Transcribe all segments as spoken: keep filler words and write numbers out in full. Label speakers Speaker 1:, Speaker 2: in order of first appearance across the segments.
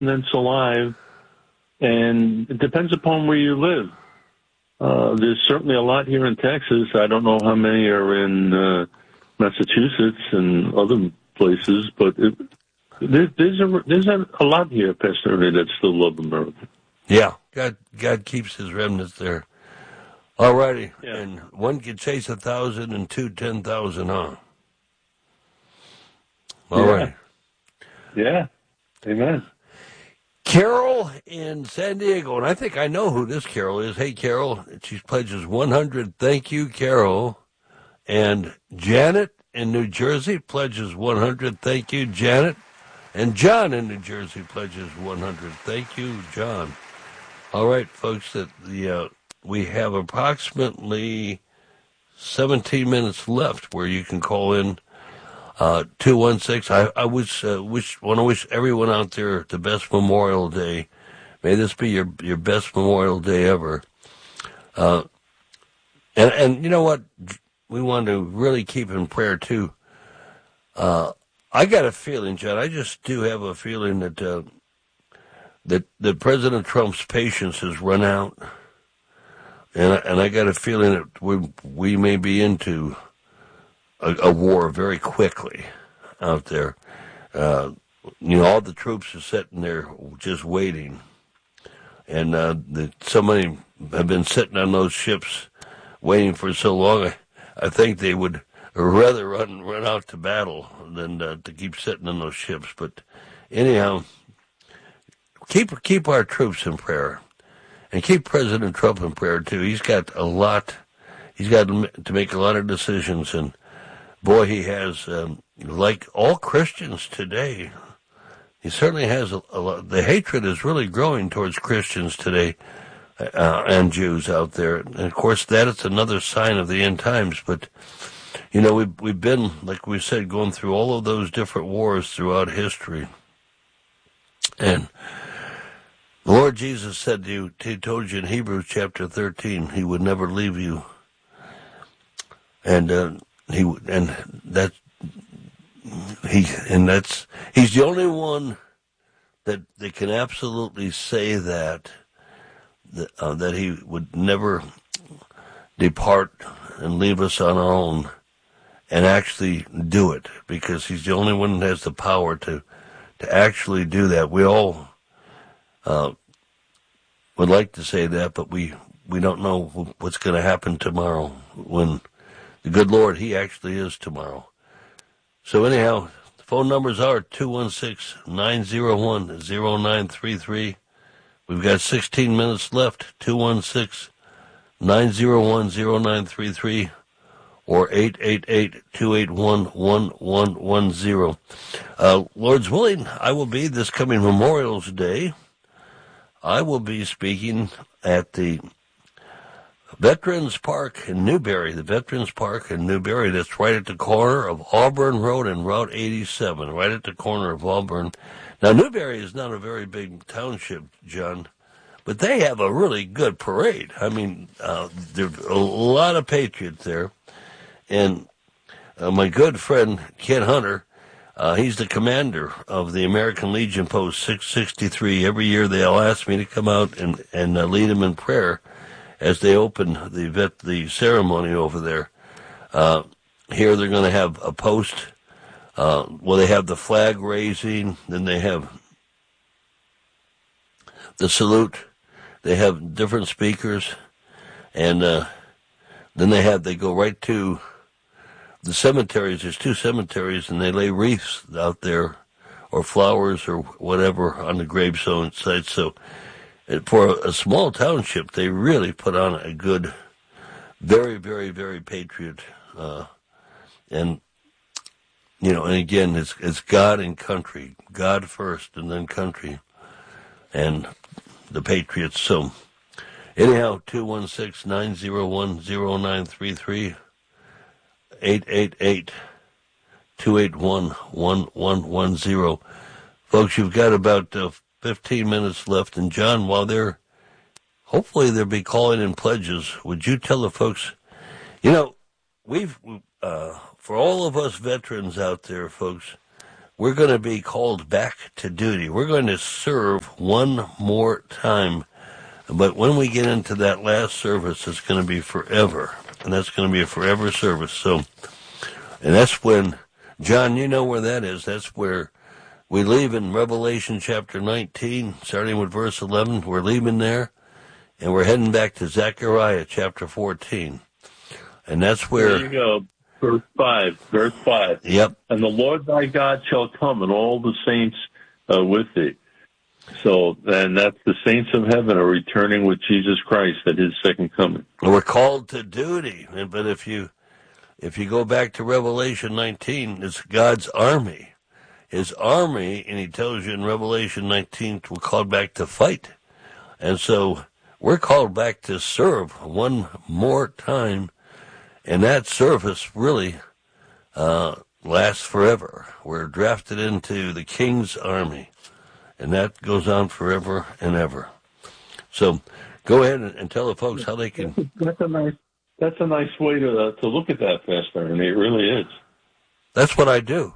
Speaker 1: continents alive, and it depends upon where you live. Uh, there's certainly a lot here in Texas. I don't know how many are in uh, Massachusetts and other places, but it, there, there's a there's a, a lot here, Pastor Ernie, that still love America.
Speaker 2: Yeah, God God keeps his remnants there. All righty,
Speaker 1: yeah.
Speaker 2: And one can chase a thousand and two ten thousand, huh? All
Speaker 1: yeah.
Speaker 2: right.
Speaker 1: Yeah, amen.
Speaker 2: Carol in San Diego, and I think I know who this Carol is. Hey, Carol, she pledges one hundred. Thank you, Carol. And Janet in New Jersey pledges one hundred. Thank you, Janet. And John in New Jersey pledges one hundred. Thank you, John. All right, folks, that the uh, we have approximately seventeen minutes left where you can call in. Uh, two one six. I, I wish, uh, wish, want to wish everyone out there the best Memorial Day. May this be your, your best Memorial Day ever. Uh, and, and you know what? We want to really keep in prayer too. Uh, I got a feeling, John, I just do have a feeling that, uh, that, that President Trump's patience has run out. And, and I got a feeling that we, we may be into A, a war very quickly out there. Uh, you know, all the troops are sitting there just waiting. And uh, the, so many have been sitting on those ships waiting for so long, I, I think they would rather run run out to battle than uh, to keep sitting on those ships. But anyhow, keep keep our troops in prayer. And keep President Trump in prayer, too. He's got a lot, he's got to make a lot of decisions, and boy, he has, um, like all Christians today, he certainly has a, a lot. The hatred is really growing towards Christians today uh, and Jews out there. And, of course, that is another sign of the end times. But, you know, we've, we've been, like we said, going through all of those different wars throughout history. And the Lord Jesus said to you, he told you in Hebrews chapter thirteen, he would never leave you. And, uh, He and that he and that's he's the only one that that can absolutely say that that, uh, that he would never depart and leave us on our own, and actually do it, because he's the only one that has the power to to actually do that. We all uh, would like to say that, but we we don't know what's going to happen tomorrow when. The good Lord, he actually is tomorrow. So anyhow, the phone numbers are two one six, nine zero one, zero nine three three. We've got sixteen minutes left, two one six, nine zero one, zero nine three three, or eight eight eight, two eight one, one one one zero. Uh, Lord's willing, I will be this coming Memorial's Day. I will be speaking at the Veterans Park in Newberry, the Veterans Park in Newberry, that's right at the corner of Auburn Road and Route eighty-seven, right at the corner of Auburn. Now, Newberry is not a very big township, John, but they have a really good parade. I mean, uh, there's a lot of patriots there. And uh, my good friend, Ken Hunter, uh, he's the commander of the American Legion Post six sixty-three. Every year they'll ask me to come out and, and uh, lead them in prayer as they open the vet, the ceremony over there. Uh, here they're going to have a post. Uh, well, they have the flag raising, then they have the salute. They have different speakers, and uh, then they have they go right to the cemeteries. There's two cemeteries, and they lay wreaths out there, or flowers, or whatever on the gravestone sites. So, for a small township, they really put on a good, very, very, very patriot, uh, and, you know, and again, it's, it's God and country, God first and then country, and the patriots. So, anyhow, two one six, nine zero one, zero nine three three, eight eight eight, two eight one, one one one zero. Folks, you've got about uh, fifteen minutes left. And John, while they're, hopefully they'll be calling in pledges, would you tell the folks, you know, we've, uh, for all of us veterans out there, folks, we're going to be called back to duty. We're going to serve one more time. But when we get into that last service, it's going to be forever. And that's going to be a forever service. So, and that's when, John, you know where that is. That's where we leave in Revelation chapter nineteen, starting with verse eleven. We're leaving there, and we're heading back to Zechariah chapter fourteen. And that's where...
Speaker 1: There you go. Verse five. Verse five.
Speaker 2: Yep.
Speaker 1: And the Lord thy God shall come, and all the saints uh, with thee. So, and that's the saints of heaven are returning with Jesus Christ at his second coming.
Speaker 2: We're called to duty. But if you if you go back to Revelation nineteen, it's God's army. His army, and he tells you in Revelation nineteen, we're called back to fight. And so we're called back to serve one more time. And that service really uh, lasts forever. We're drafted into the King's army. And that goes on forever and ever. So go ahead and, and tell the folks how they can...
Speaker 1: That's a nice, that's a nice way to uh, to look at that, Pastor, and it really is.
Speaker 2: That's what I do.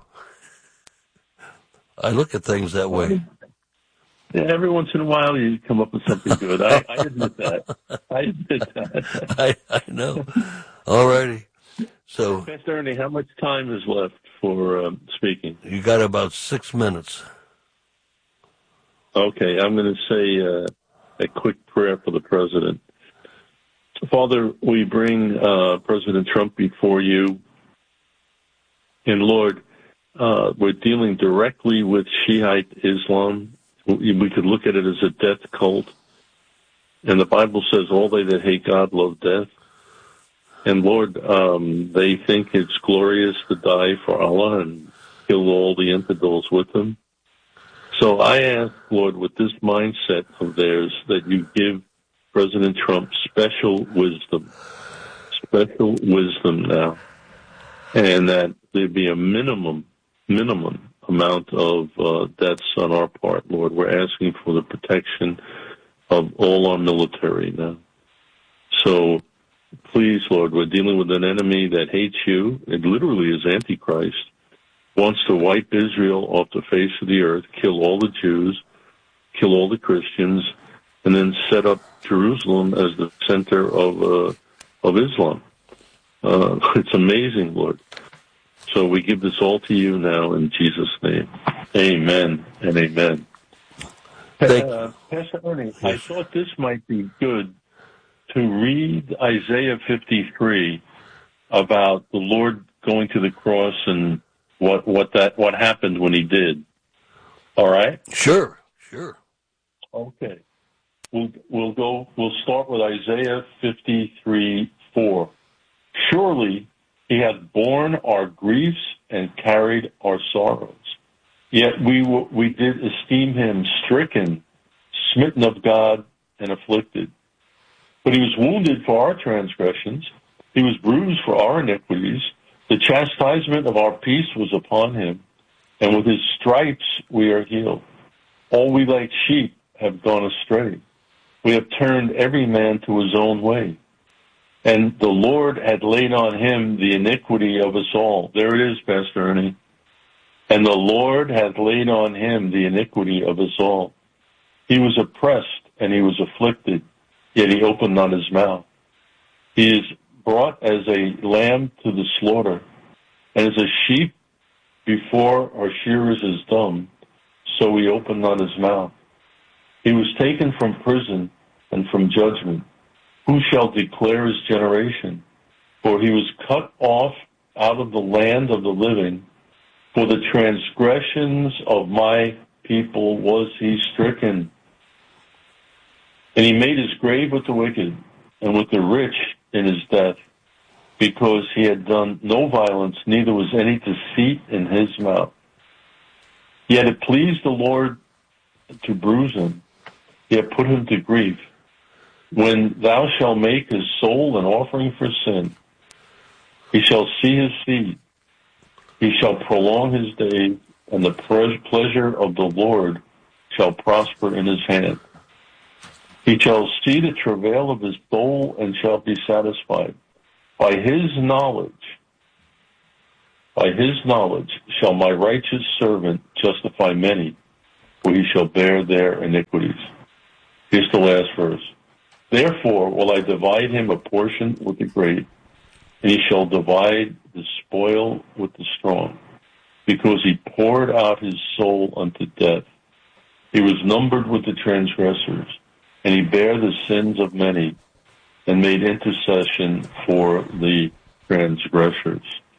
Speaker 2: I look at things that way.
Speaker 1: Yeah, every once in a while you come up with something good. I, I admit that. I admit that.
Speaker 2: I, I know. All righty. So,
Speaker 1: Pastor Ernie, how much time is left for um, speaking?
Speaker 2: You got about six minutes.
Speaker 1: Okay, I'm going to say uh, a quick prayer for the president. Father, we bring uh, President Trump before you. And Lord, uh, we're dealing directly with Shiite Islam. We could look at it as a death cult. And the Bible says all they that hate God love death. And Lord, um, they think it's glorious to die for Allah and kill all the infidels with them. So I ask, Lord, with this mindset of theirs, that you give President Trump special wisdom, special wisdom now, and that there be a minimum, minimum amount of uh, deaths on our part, Lord. We're asking for the protection of all our military now. So please, Lord, we're dealing with an enemy that hates you. It literally is Antichrist. Wants to wipe Israel off the face of the earth, kill all the Jews, kill all the Christians, and then set up Jerusalem as the center of uh, of Islam. Uh, it's amazing, Lord. So we give this all to you now in Jesus' name. Amen and amen. Uh, Pastor Ernie, I thought this might be good to read Isaiah fifty-three about the Lord going to the cross and what what that what happened when he did. All right?
Speaker 2: Sure, sure.
Speaker 1: Okay. We'll we'll go we'll start with Isaiah fifty-three four. Surely he hath borne our griefs and carried our sorrows. Yet we w- we did esteem him stricken, smitten of God, and afflicted. But he was wounded for our transgressions, he was bruised for our iniquities. The chastisement of our peace was upon him, and with his stripes we are healed. All we like sheep have gone astray. We have turned every man to his own way. And the Lord had laid on him the iniquity of us all. There it is, Pastor Ernie. And the Lord hath laid on him the iniquity of us all. He was oppressed and he was afflicted, yet he opened not his mouth. He is brought as a lamb to the slaughter, and as a sheep before our shearers is dumb, so he opened not his mouth. He was taken from prison and from judgment. Who shall declare his generation? For he was cut off out of the land of the living. For the transgressions of my people was he stricken. And he made his grave with the wicked and with the rich in his death, because he had done no violence, neither was any deceit in his mouth. Yet it pleased the Lord to bruise him, yet put him to grief. When thou shalt make his soul an offering for sin, he shall see his seed. He shall prolong his days, and the pleasure of the Lord shall prosper in his hand. He shall see the travail of his soul and shall be satisfied. By his knowledge By his knowledge shall my righteous servant justify many, for he shall bear their iniquities. Here's the last verse. Therefore will I divide him a portion with the great, and he shall divide the spoil with the strong, because he poured out his soul unto death. He was numbered with the transgressors, and he bare the sins of many, and made intercession for the transgressors.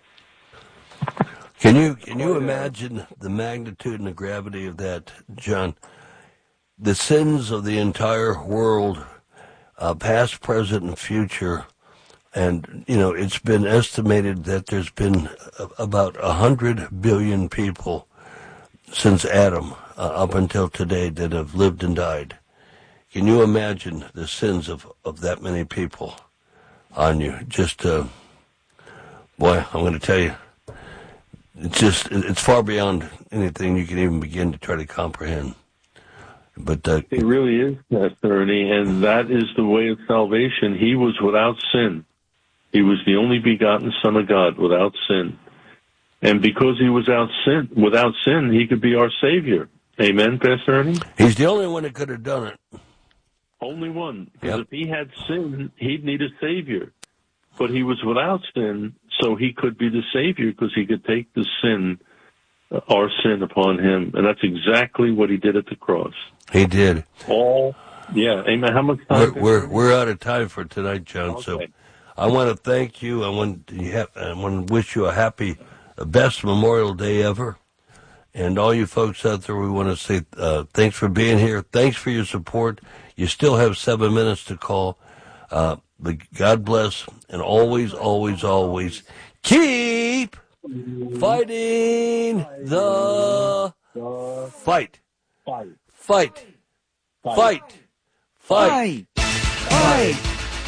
Speaker 2: Can you can you imagine the magnitude and the gravity of that, John? The sins of the entire world, uh, past, present, and future. And, you know, it's been estimated that there's been about one hundred billion people since Adam uh, up until today that have lived and died. Can you imagine the sins of, of that many people on you? Just, uh, boy, I'm going to tell you, it's just, it's far beyond anything you can even begin to try to comprehend. But uh,
Speaker 1: it really is, Pastor Ernie, and that is the way of salvation. He was without sin. He was the only begotten Son of God without sin. And because he was without sin, without sin, he could be our Savior. Amen, Pastor Ernie?
Speaker 2: He's the only one that could have done it.
Speaker 1: Only one. Because
Speaker 2: Yep.
Speaker 1: if he had sin, he'd need a Savior. But he was without sin, so he could be the Savior because he could take the sin, uh, our sin upon him. And that's exactly what he did at the cross.
Speaker 2: He did.
Speaker 1: All, yeah, amen. How much time?
Speaker 2: We're, we're, we're out of time for tonight, John.
Speaker 1: Okay.
Speaker 2: So I want to thank you. I want to, have, I want to wish you a happy, uh, best Memorial Day ever. And all you folks out there, we want to say uh, thanks for being here. Thanks for your support. You still have seven minutes to call. Uh, but God bless, and always, always, always keep fighting the fight.
Speaker 1: Fight.
Speaker 2: Fight. Fight. Fight.
Speaker 3: Fight.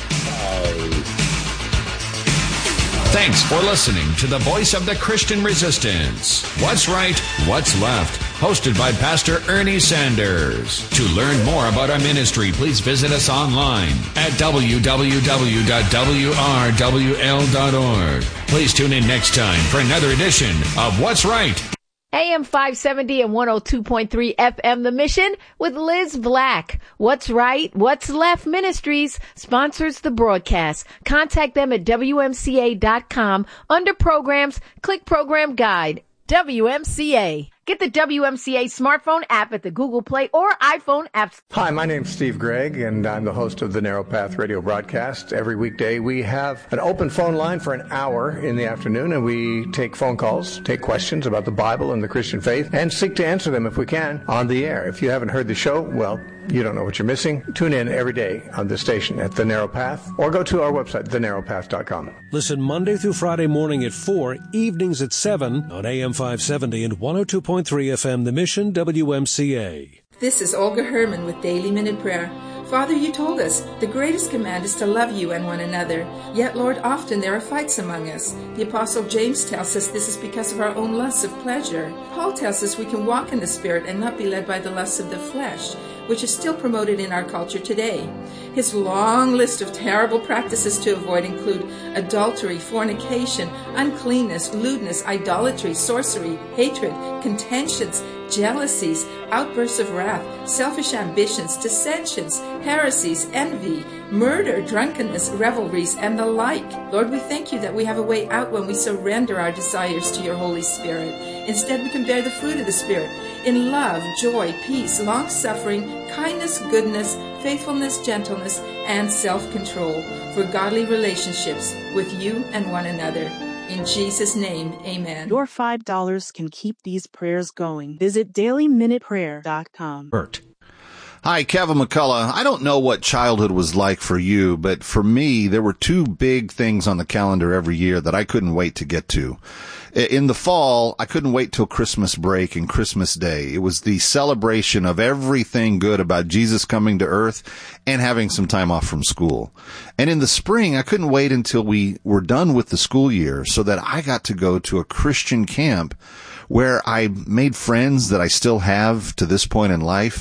Speaker 4: Thanks for listening to the voice of the Christian resistance. What's Right, What's Left? Hosted by Pastor Ernie Sanders. To learn more about our ministry, please visit us online at w w w dot w r w l dot org. Please tune in next time for another edition of What's Right.
Speaker 3: A M five seventy and one oh two point three F M The Mission with Liz Black. What's Right, What's Left Ministries sponsors the broadcast. Contact them at w m c a dot com. Under programs, click program guide. W M C A. Get the W M C A smartphone app at the Google Play or iPhone app.
Speaker 5: Hi, my name's Steve Gregg, and I'm the host of the Narrow Path radio broadcast. Every weekday, we have an open phone line for an hour in the afternoon, and we take phone calls, take questions about the Bible and the Christian faith, and seek to answer them if we can on the air. If you haven't heard the show, well, you don't know what you're missing. Tune in every day on this station at The Narrow Path, or go to our website, the narrow path dot com.
Speaker 6: Listen Monday through Friday morning at four, evenings at seven on A M five seventy and one oh two point three F M The Mission, W M C A.
Speaker 7: This is Olga Herman with Daily Minute Prayer. Father, you told us the greatest command is to love you and one another. Yet, Lord, often there are fights among us. The Apostle James tells us this is because of our own lusts of pleasure. Paul tells us we can walk in the Spirit and not be led by the lusts of the flesh, which is still promoted in our culture today. His long list of terrible practices to avoid include adultery, fornication, uncleanness, lewdness, idolatry, sorcery, hatred, contentions, jealousies, outbursts of wrath, selfish ambitions, dissensions, heresies, envy, murder, drunkenness, revelries, and the like. Lord, we thank you that we have a way out when we surrender our desires to your Holy Spirit. Instead, we can bear the fruit of the Spirit in love, joy, peace, long-suffering, kindness, goodness, faithfulness, gentleness, and self-control for godly relationships with you and one another. In Jesus' name, amen.
Speaker 8: Your five dollars can keep these prayers going. Visit daily minute prayer dot com.
Speaker 9: Bert. Hi, Kevin McCullough. I don't know what childhood was like for you, but for me, there were two big things on the calendar every year that I couldn't wait to get to. In the fall, I couldn't wait till Christmas break and Christmas Day. It was the celebration of everything good about Jesus coming to earth and having some time off from school. And in the spring, I couldn't wait until we were done with the school year so that I got to go to a Christian camp where I made friends that I still have to this point in life, where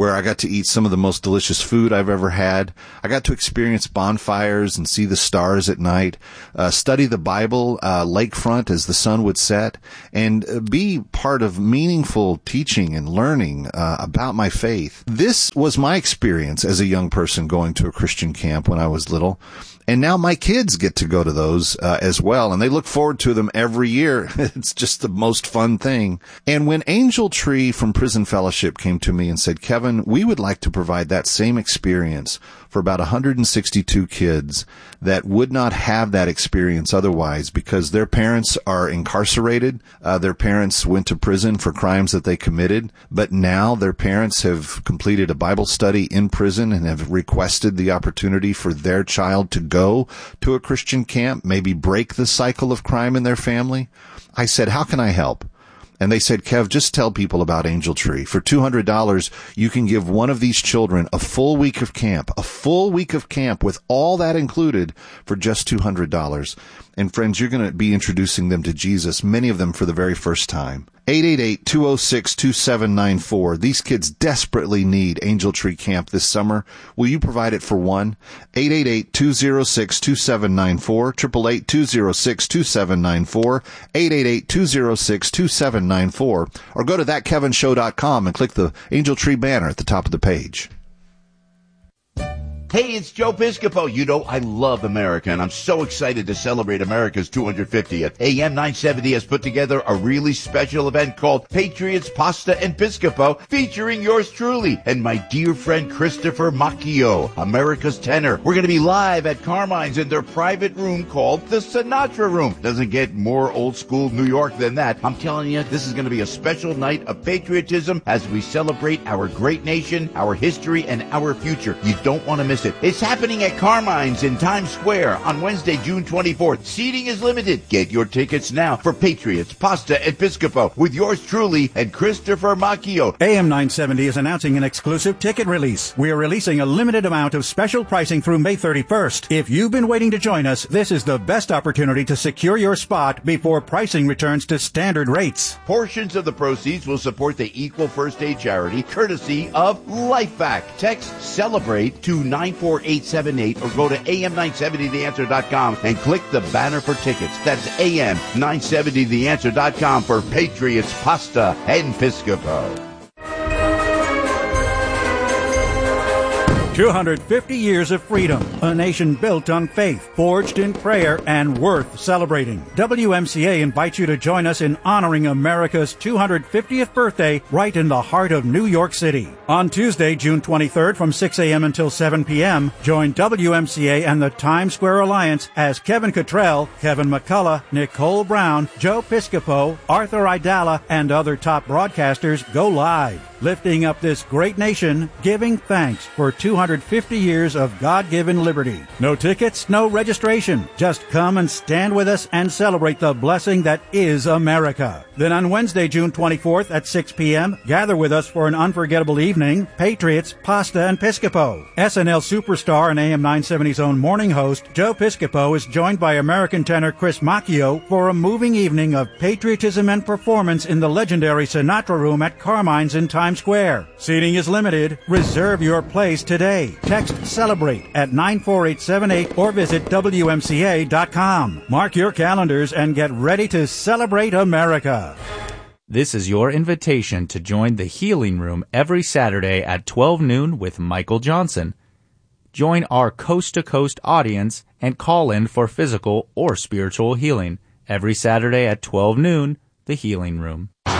Speaker 9: where I got to eat some of the most delicious food I've ever had. I got to experience bonfires and see the stars at night, uh, study the Bible, uh, lakefront as the sun would set, and uh, be part of meaningful teaching and learning uh, about my faith. This was my experience as a young person going to a Christian camp when I was little. And now my kids get to go to those uh, as well, and they look forward to them every year. It's just the most fun thing. And when Angel Tree from Prison Fellowship came to me and said, Kevin, we would like to provide that same experience for about one hundred sixty-two kids that would not have that experience otherwise because their parents are incarcerated. Uh, their parents went to prison for crimes that they committed, but now their parents have completed a Bible study in prison and have requested the opportunity for their child to go to a Christian camp, maybe break the cycle of crime in their family. I said, how can I help? And they said, Kev, just tell people about Angel Tree. For two hundred dollars, you can give one of these children a full week of camp, a full week of camp with all that included for just two hundred dollars. And friends, you're going to be introducing them to Jesus, many of them for the very first time. eight eight eight, two oh six, two seven nine four. These kids desperately need Angel Tree Camp this summer. Will you provide it for one? eight eight eight, two oh six, two seven nine four, eight eight eight, two oh six, two seven nine four, eight eight eight, two oh six, two seven nine four, or go to that kevin show dot com and click the Angel Tree banner at the top of the page.
Speaker 10: Hey, it's Joe Piscopo. You know, I love America, and I'm so excited to celebrate America's two hundred fiftieth. A M nine seventy has put together a really special event called Patriots, Pasta, and Piscopo, featuring yours truly and my dear friend Christopher Macchio, America's tenor. We're going to be live at Carmine's in their private room called the Sinatra Room. Doesn't get more old school New York than that. I'm telling you, this is going to be a special night of patriotism as we celebrate our great nation, our history, and our future. You don't want to miss it. It's happening at Carmine's in Times Square on Wednesday, June twenty-fourth. Seating is limited. Get your tickets now for Patriots, Pasta, and Piscopo with yours truly and Christopher Macchio.
Speaker 11: A M nine seventy is announcing an exclusive ticket release. We are releasing a limited amount of special pricing through May thirty-first. If you've been waiting to join us, this is the best opportunity to secure your spot before pricing returns to standard rates.
Speaker 10: Portions of the proceeds will support the Equal First Aid charity courtesy of LifeVac. Text CELEBRATE to nine four eight seven eight or go to A M nine seventy the answer dot com and click the banner for tickets. That's A M nine seventy the answer dot com for Patriots, Pasta, and Piscopo.
Speaker 11: two hundred fifty years of freedom, a nation built on faith, forged in prayer, and worth celebrating. W M C A invites you to join us in honoring America's two hundred fiftieth birthday right in the heart of New York City. On Tuesday, June twenty-third from six a.m. until seven p.m., join W M C A and the Times Square Alliance as Kevin Cottrell, Kevin McCullough, Nicole Brown, Joe Piscopo, Arthur Idala, and other top broadcasters go live, lifting up this great nation, giving thanks for two hundred fifty years of God-given liberty. No tickets, no registration. Just come and stand with us and celebrate the blessing that is America. Then on Wednesday, June twenty-fourth at six p.m., gather with us for an unforgettable evening, Patriots, Pasta, and Piscopo. S N L superstar and A M nine seventy's own morning host, Joe Piscopo, is joined by American tenor Chris Macchio for a moving evening of patriotism and performance in the legendary Sinatra Room at Carmine's in Times Square. Seating is limited. Reserve your place today. Text CELEBRATE at nine four eight seven eight or visit W M C A dot com. Mark your calendars and get ready to celebrate America.
Speaker 12: This is your invitation to join the Healing Room every Saturday at twelve noon with Michael Johnson. Join our coast-to-coast audience and call in for physical or spiritual healing every Saturday at twelve noon, the Healing Room.